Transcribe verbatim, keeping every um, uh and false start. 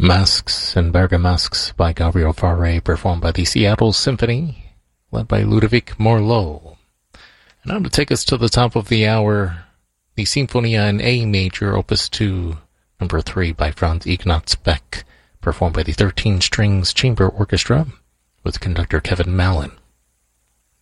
Masks and Bergamasques by Gabriel Fauré, performed by the Seattle Symphony, led by Ludovic Morlot. And now to take us to the top of the hour, the Sinfonia in A Major, Opus two, number three by Franz Ignaz Beck, performed by the thirteen strings Chamber Orchestra, with conductor Kevin Mallon.